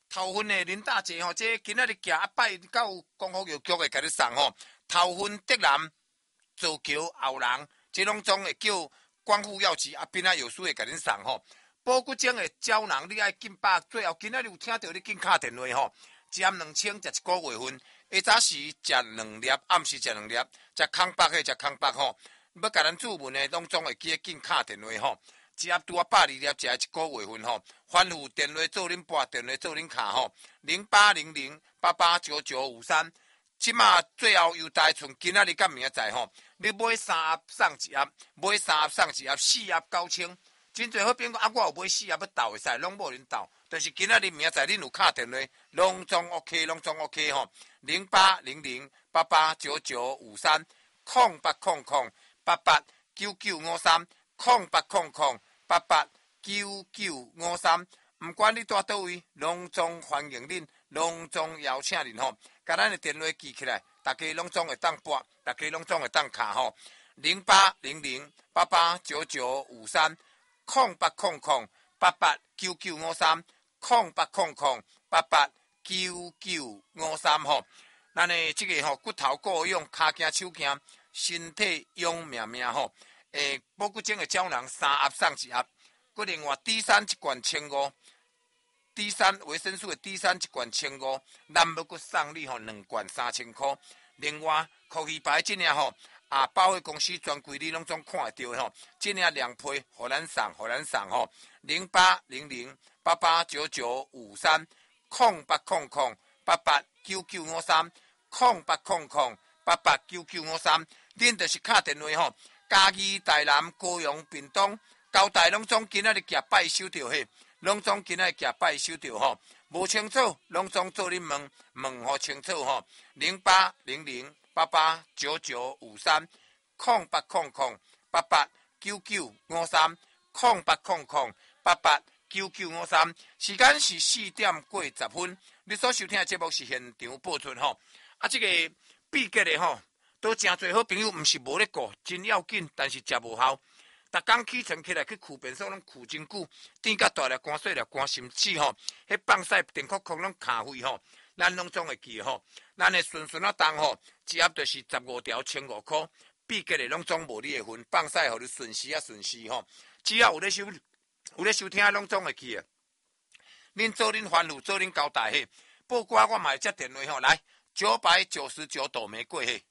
头份的林大姐吼，这今仔日寄啊拜到光复药局的，甲你送吼。头份德南、造桥、后人，这拢总会叫光复药局啊边啊药师会甲恁送吼。保骨精的胶囊，你爱紧把最后今仔日有听到你紧打电话吼，一盒2000，食一个月份。下早时食2粒，暗时食2粒，食康巴的食康巴吼。要甲咱注文的，拢总会记紧打电话吼。一盒拄啊120粒，食一个月份吼。反复电话做恁拨，电话做恁卡吼。0800889953。即马最后优待剩今仔日甲明仔载吼，你买3盒送1盒，买3盒送1盒，4盒9000。真侪好朋友啊，我有买4盒要斗会使，拢无恁斗。但是今仔日明仔载恁有打电话，拢总 OK， 拢总 OK 吼。0800889953，0800889953，毋管你住倒位，拢总欢迎恁，拢总邀请恁吼。甲咱的电话记起来，大家拢总会当拨，大家拢总会当卡吼。0800889953，0800889953吼。咱的这个吼骨头够用，骹行手行，身体用命命吼。保骨精的胶囊3盒送1盒，佮另外 D3 一罐1500。D3 维生素的 D3 一罐1500，咱要佮送你吼2罐3000块。另外，酷鱼牌这领吼，保险公司专柜你拢总看得到吼。这领2批，互咱送吼。0800889953，0800889953，恁就是打电话吼。嘉义、台南、高雄、屏东、交代拢总今仔日寄拜收着嘿。拢总今仔寄拜收着吼，无清楚，拢总做恁问互清楚吼。0800889953，0800889953，时间是4点过10分。你所收听的节目是现场播出吼。这个秘诀的吼，都真侪好朋友，毋是无咧顾，真要紧，但是食无效。逐工起床起来去驱便所，拢驱真久，甜甲大粒汗、细粒汗，甚至吼，迄放屎电壳壳拢卡废吼，咱拢总会记吼。咱的顺啊动吼，一盒就是15条15块，秘诀的拢总无你的份，放屎互你顺时吼。只要有咧收听，拢总会记的。恁做恁吩咐，做恁交代嘿。报歌我嘛会接电话吼，来999朵玫瑰嘿。